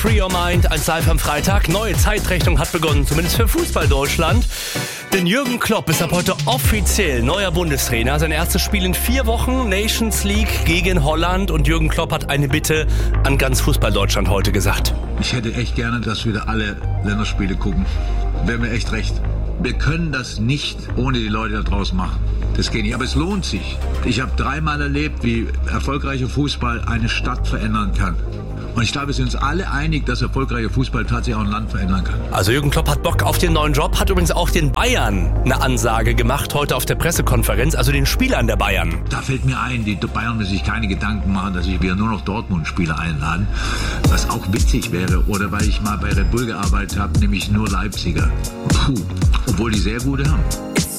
Free Your Mind, 1 Live am Freitag. Neue Zeitrechnung hat begonnen, zumindest für Fußball Deutschland. Denn Jürgen Klopp ist ab heute offiziell neuer Bundestrainer. Sein erstes Spiel in 4 Wochen, Nations League gegen Holland. Und Jürgen Klopp hat eine Bitte an ganz Fußball Deutschland heute gesagt. Ich hätte echt gerne, dass wieder alle Länderspiele gucken. Wäre mir echt recht. Wir können das nicht ohne die Leute da draußen machen. Das geht nicht, aber es lohnt sich. Ich habe 3-mal erlebt, wie erfolgreicher Fußball eine Stadt verändern kann. Und ich glaube, wir sind uns alle einig, dass erfolgreicher Fußball tatsächlich auch ein Land verändern kann. Also Jürgen Klopp hat Bock auf den neuen Job, hat übrigens auch den Bayern eine Ansage gemacht, heute auf der Pressekonferenz, also den Spielern der Bayern. Da fällt mir ein, die Bayern müssen sich keine Gedanken machen, dass wir nur noch Dortmund-Spieler einladen, was auch witzig wäre. Oder weil ich mal bei Red Bull gearbeitet habe, nämlich nur Leipziger. Puh, obwohl die sehr gute haben.